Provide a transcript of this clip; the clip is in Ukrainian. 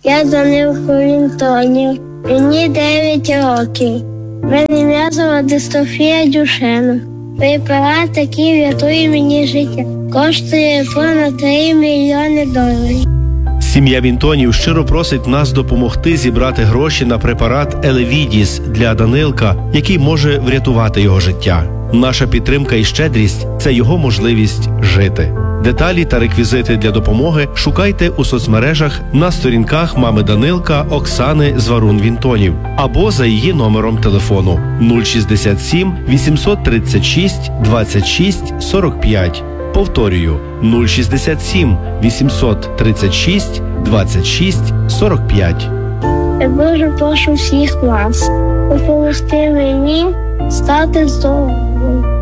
Я Данилко Вінтонів, мені 9 років. В мене м'язова дистрофія Дюшена. Препарат, який рятує мені життя, коштує понад $3 мільйони. Сім'я Вінтонів щиро просить нас допомогти зібрати гроші на препарат Елевідіс для Данилка, який може врятувати його життя. Наша підтримка і щедрість – це його можливість жити. Деталі та реквізити для допомоги шукайте у соцмережах на сторінках мами Данилка Оксани Зварун-Вінтонів або за її номером телефону 067 836 26 45. Повторюю, 067 836 26 45. Я дуже прошу всіх вас допомогти мені стати здоровим.